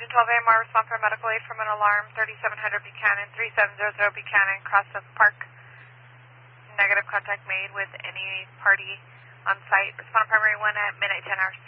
Engine 12 AMR, respond for medical aid from an alarm, 3700 Buchanan, 3700 Buchanan, Cross of Park. Negative contact made with any party on site. Respond primary 1 at midnight 10 hours.